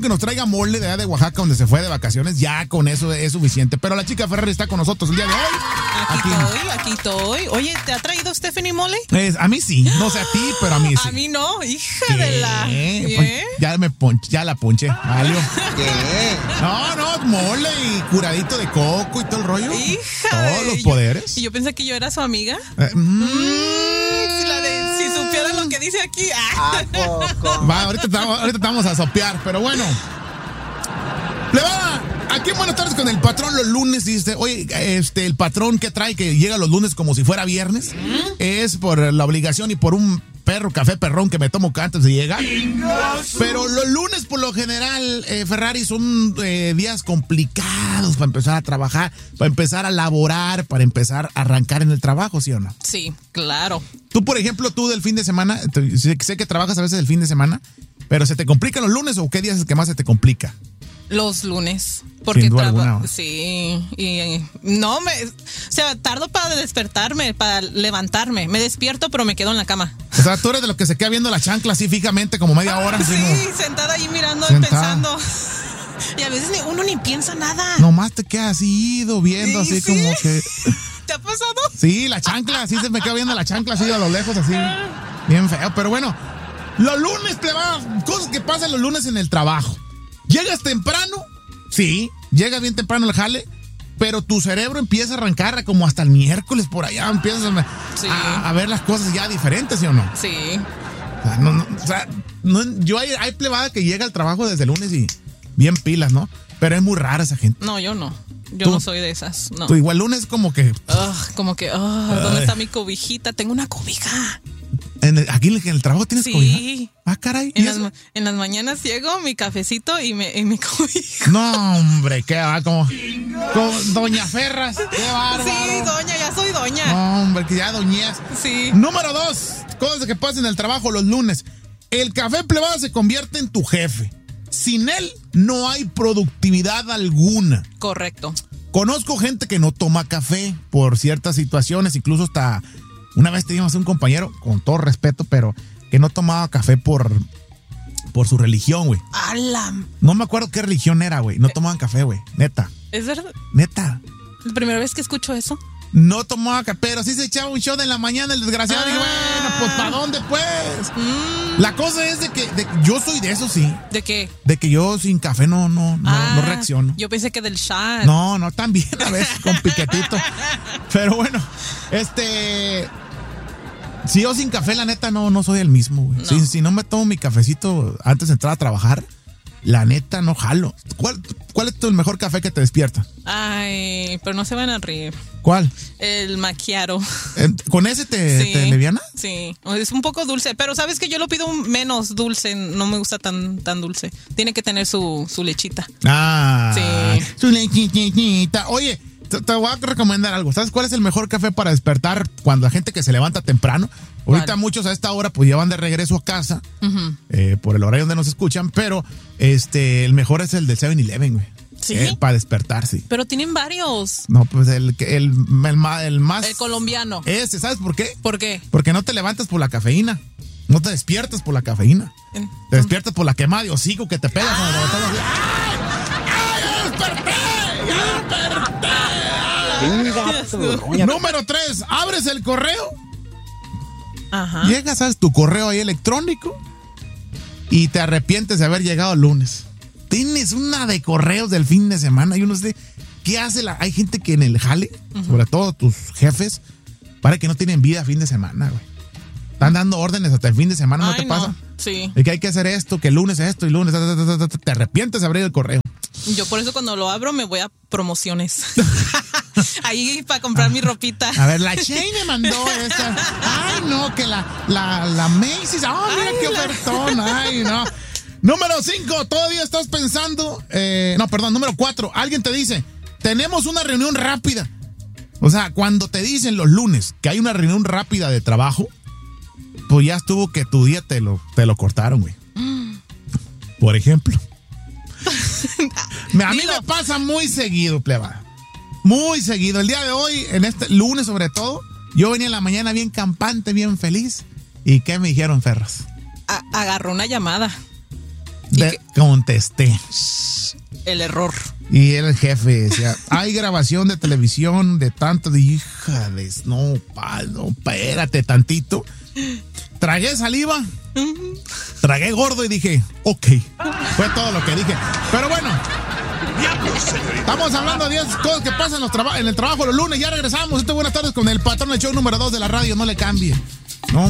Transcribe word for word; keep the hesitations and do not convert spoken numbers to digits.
que nos traiga mole de allá de Oaxaca, donde se fue de vacaciones, ya con eso es suficiente. Pero la chica Ferrari está con nosotros el día de hoy. Aquí, aquí estoy, aquí estoy. Oye, ¿te ha traído Stephanie mole? Es, a mí sí, no sé a ti, pero a mí sí. A mí no, hija ¿Qué? de la... ¿Qué? Ya me ponche, ya la ponché. Algo. ¿Qué? No, no, mole y curadito de coco y todo el rollo. Hija Todos de... los poderes. Y yo pensé que yo era su amiga. Eh, mm. Mm, si, la de, si supiera lo que dice aquí. Ah. ¿A poco? Va, ahorita te, vamos- ahorita te vamos a sopear, pero bueno. Le va. Aquí en Buenas Tardes con el patrón los lunes dice, oye, este, el patrón que trae que llega los lunes como si fuera viernes, es por la obligación y por un perro café perrón que me tomo antes de llegar. Pero los lunes por lo general, eh, Ferrari, son eh, días complicados para empezar a trabajar, para empezar a laborar, para empezar a arrancar en el trabajo, ¿sí o no? Sí, claro. Tú, por ejemplo, tú del fin de semana, te- sé, sé que trabajas a veces el fin de semana, pero ¿se te complican los lunes o qué días es el que más se te complica? Los lunes. Porque Sin duda traba- alguna. Sí. Y eh, no me. O sea, tardo para despertarme, para levantarme. Me despierto, pero me quedo en la cama. O sea, tú eres de los que se queda viendo la chancla así fijamente como media hora. así Sí, como- sentada ahí mirando Sentada. y pensando. Y a veces ni- uno ni piensa nada. Nomás te quedas así ido viendo Sí, así sí. como que... ¿Te ha pasado? Sí, la chancla, así se me queda viendo la chancla así a lo lejos así. Bien feo, pero bueno. Los lunes te va, cosas que pasan los lunes en el trabajo. Llegas temprano, sí, llegas bien temprano al jale, pero tu cerebro empieza a arrancar como hasta el miércoles por allá, empiezas a, Sí. a- a ver las cosas ya diferentes, ¿sí o no? Sí. O sea, no, no, o sea, no- yo hay, hay plebada que llega al trabajo desde el lunes y bien pilas, ¿no? Pero es muy rara esa gente. No, yo no. Yo ¿Tú? no soy de esas. No. Tú igual lunes como que Ugh, como que, ah, ¿dónde está mi cobijita? Tengo una cobija. en el- aquí en el, en el trabajo tienes Sí. cobija. Ah, caray. ¿y En las, eso? ma- en las mañanas llego, mi cafecito y, me, y mi cobija. No, hombre, qué va, como, como Doña Ferras, qué bárbaro. Sí, doña, ya soy doña. No, hombre, que ya doñez. Sí. Número dos, cosas que pasan en el trabajo los lunes. El café plebada se convierte en tu jefe. Sin él no hay productividad alguna. Correcto. Conozco gente que no toma café por ciertas situaciones, incluso hasta una vez teníamos un compañero, con todo respeto, pero que no tomaba café por, por su religión, güey. Alam. No me acuerdo qué religión era, güey. No tomaban café, güey. Neta, ¿Es verdad? neta. La primera vez que escucho eso. No tomaba café, pero sí se echaba un shot en la mañana el desgraciado. Ah. Digo, bueno, pues ¿para dónde, pues? Mm, La cosa es de que de- yo soy de eso, sí. ¿De qué? De que yo sin café no, no, no, Ah, no reacciono. Yo pensé que del shot. No, no, también a veces con piquetito. Pero bueno, este... Si yo sin café, la neta, no, no soy el mismo, güey. No. Si, si no me tomo mi cafecito antes de entrar a trabajar, la neta, no jalo. ¿Cuál, cuál es tu mejor café que te despierta? Ay, pero no se van a reír. ¿Cuál? El macchiato. Eh, ¿Con ese te, Sí. te leviana? Sí, es un poco dulce, pero sabes que yo lo pido menos dulce, no me gusta tan, tan dulce. Tiene que tener su, su lechita. Ah, Sí. su lechita. Oye, te, te voy a recomendar algo. ¿Sabes cuál es el mejor café para despertar cuando la gente que se levanta temprano? Ahorita ¿Cuál? muchos a esta hora pues ya van de regreso a casa Ujú. eh, por el horario donde nos escuchan, pero este el mejor es el del seven eleven, güey. ¿Sí? Eh, para despertar, sí. Pero tienen varios. No, pues el, que- el, el, ma- el más... El colombiano. Ese, ¿sabes por qué? ¿Por qué? Porque no te levantas por la cafeína. No te despiertas por la cafeína. En- Te despiertas por la quemada de hocico que te pega cuando te levantas así. ¡Ay! ¡Ay, ya desperté! ¡Ya desperté! Chinga tu roña. Número tres, abres el correo, Ajá. llegas, sabes, tu correo ahí electrónico y te arrepientes de haber llegado el lunes. Tienes una de correos del fin de semana y uno sé qué hace la... Hay gente que en el jale, sobre todo tus jefes, para que no tienen vida fin de semana, güey. Están dando órdenes hasta el fin de semana, ¿no Ay, te pasa? Sí. De que hay que hacer esto, que el lunes esto y lunes, ta, ta, ta, ta, ta, te arrepientes de abrir el correo. Yo por eso cuando lo abro me voy a promociones. Ahí para comprar mi ropita. A ver, la Shane me mandó esa. Ay, no, que la, la, la Macy's. Ah, mira Ay, qué la- ofertón. Ay, no. Número cinco, todavía estás pensando. Eh, no, perdón, número cuatro. Alguien te dice, tenemos una reunión rápida. O sea, cuando te dicen los lunes que hay una reunión rápida de trabajo, pues ya estuvo que tu día te lo, te lo cortaron, güey. Por ejemplo. Me- A mí Dilo. me pasa muy seguido, pleba. Muy seguido. El día de hoy, en este lunes sobre todo, yo venía en la mañana bien campante, bien feliz. ¿Y qué me dijeron, Ferras? A- agarró una llamada. De, contesté. El error. Y el jefe decía, hay grabación de televisión de tanto de híjales, no, pa, no, espérate tantito. Tragué saliva, tragué gordo y dije, ok. Fue todo lo que dije. Pero bueno, estamos hablando de diez cosas que pasan en, los traba- en el trabajo los lunes. Ya regresamos. Este Buenas Tardes con el patrón del show número dos de la radio. No le cambie. No